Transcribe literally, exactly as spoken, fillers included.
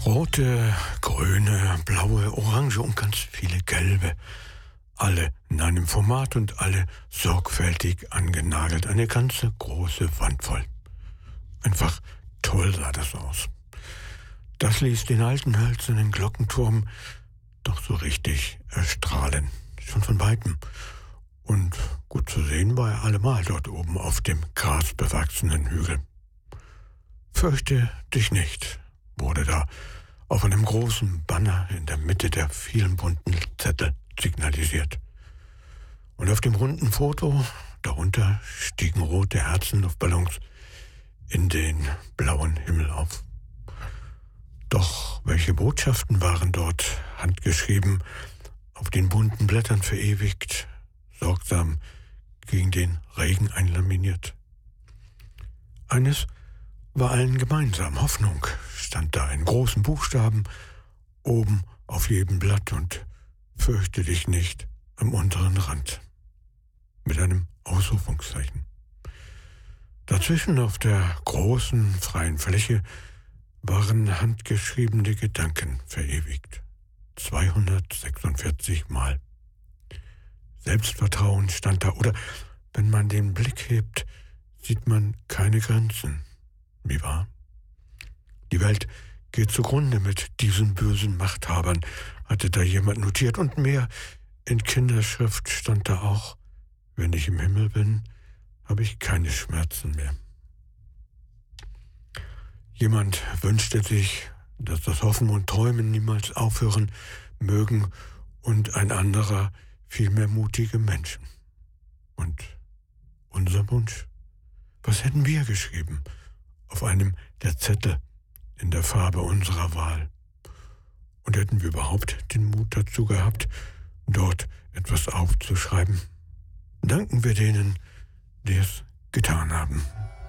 Rote, grüne, blaue, orange und ganz viele gelbe. Alle in einem Format und alle sorgfältig angenagelt. Eine ganze große Wand voll. Einfach toll sah das aus. Das ließ den alten hölzernen Glockenturm doch so richtig erstrahlen. Schon von Weitem. Und gut zu sehen war er allemal dort oben auf dem grasbewachsenen Hügel. Fürchte dich nicht, wurde da auf einem großen Banner in der Mitte der vielen bunten Zettel signalisiert. Und auf dem runden Foto, darunter stiegen rote Herzenluftballons in den blauen Himmel auf. Doch welche Botschaften waren dort handgeschrieben, auf den bunten Blättern verewigt, sorgsam gegen den Regen einlaminiert? Eines war allen gemeinsam. Hoffnung stand da in großen Buchstaben oben auf jedem Blatt und fürchte dich nicht am unteren Rand mit einem Ausrufungszeichen. Dazwischen auf der großen freien Fläche waren handgeschriebene Gedanken verewigt. zweihundertsechsundvierzig Mal. Selbstvertrauen stand da, oder wenn man den Blick hebt, sieht man keine Grenzen. Wie wahr? Die Welt geht zugrunde mit diesen bösen Machthabern, hatte da jemand notiert, und mehr in Kinderschrift stand da auch: Wenn ich im Himmel bin, habe ich keine Schmerzen mehr. Jemand wünschte sich, dass das Hoffen und Träumen niemals aufhören mögen, und ein anderer vielmehr mutige Menschen. Und unser Wunsch? Was hätten wir geschrieben auf einem der Zettel in der Farbe unserer Wahl? Und hätten wir überhaupt den Mut dazu gehabt, dort etwas aufzuschreiben? Danken wir denen, die es getan haben.